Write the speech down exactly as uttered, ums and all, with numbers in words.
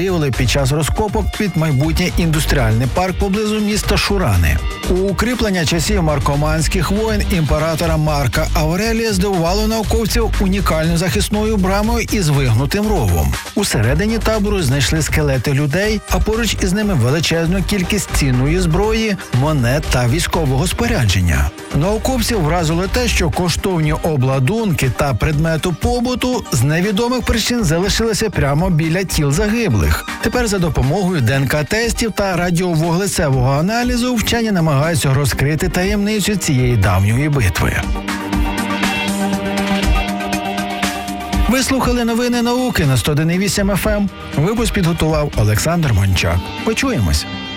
виявили під час розкопок під майбутній індустріальний парк поблизу міста Шурани. Укріплення часів маркоманських воєн імператора Марка Аврелія здивувало науковців унікальною захисною брамою із вигнутим ровом. Усередині табору знайшли скелети людей, а поруч із ними величезну кількість цінної зброї, монет та військового спорядження. Науковців вразило те, що коштовні обладунки та предмети побуту з невідомих причин залишилися прямо біля тіл загиблих. Тепер за допомогою Д Н К-тестів та радіовуглецевого аналізу вчені намагаються розкрити таємницю цієї давньої битви. Ви слухали новини науки на сто один і вісім еф ем. Випуск підготував Олександр Мончак. Почуємось!